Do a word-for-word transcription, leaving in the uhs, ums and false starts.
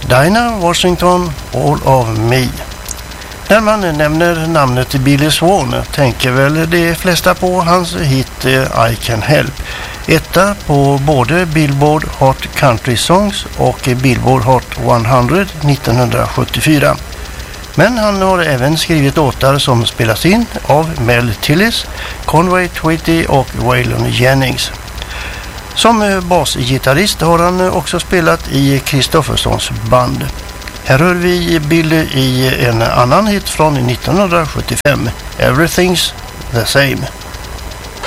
Dinah Washington, All of Me. När man nämner namnet Billy Swan tänker väl de flesta på hans hit I Can Help. Etta på både Billboard Hot Country Songs och Billboard Hot hundra nittonhundrasjuttiofyra. Men han har även skrivit låtar som spelas in av Mel Tillis, Conway Twitty och Waylon Jennings. Som basgitarrist har han också spelat i Kristoffersons band. Här hör vi Billy i en annan hit från nittonhundrasjuttiofem, Everything's the Same.